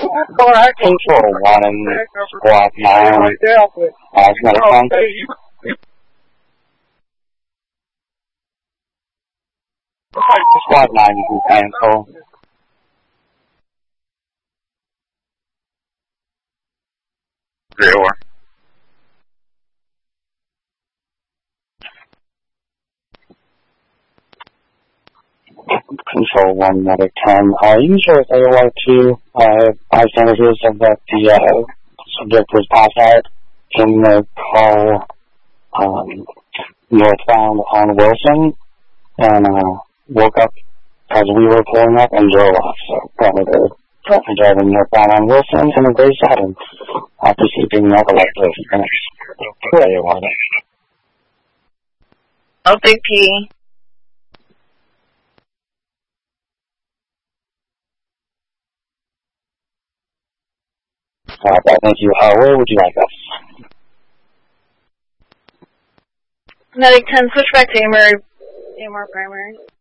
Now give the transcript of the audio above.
Control 1 and Squad 9. Medic 10. Squad 9, you can cancel. 0. Control 1, Medic 10. User with AOR2, bystanders said that the subject was passed out in the car northbound on Wilson, and woke up as we were pulling up and drove off. So probably they're driving northbound on Wilson in a gray Saturn after sleeping narcoleptic for the next 2 AOR. OPP. Thank you. Where would you like us? Medic 10, switch back to AMR primary.